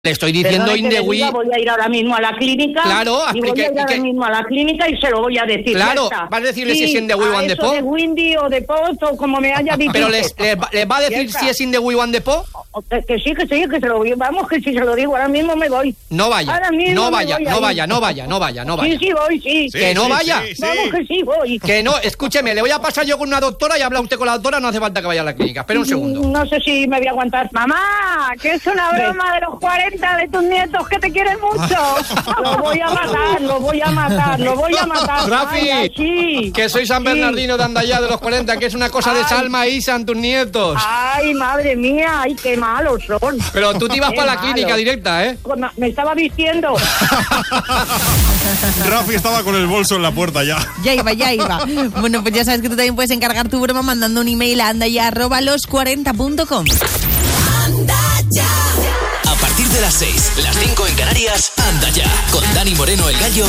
Le estoy diciendo Indewi. Voy a ir ahora mismo a la clínica. Claro, y voy a ir ahora mismo a la clínica y se lo voy a decir. Claro, vas a decirle si es Indewi o de Po. De Windy o de Po, o como me haya dicho. Pero les va a decir si es Indewi o de Po. Que sí, que se lo digo. Vamos, que si se lo digo ahora mismo me voy. No vaya, no vaya. Sí, voy, sí. Que no vaya. Sí. Vamos, que sí, voy. Que no, escúcheme, le voy a pasar yo con una doctora y habla usted con la doctora, no hace falta que vaya a la clínica. Espera un segundo. No sé si me voy a aguantar. Mamá, que es una broma de los 40 de tus nietos que te quieren mucho. Lo voy a matar. Rafi, Ay, sí. que soy San Bernardino de Andayá de los 40, que es una cosa de Salma y Isa, tus nietos. Ay, madre mía, ay, qué malos son. Pero tú te ibas para la clínica directa, ¿eh? Me estaba vistiendo. Rafi estaba con el bolso en la puerta ya. Ya iba. Bueno, pues ya sabes que tú también puedes encargar tu broma mandando un email a andaya@los40.com. A partir de las 6, las 5 en Canarias, Anda Ya, con Dani Moreno el Gallo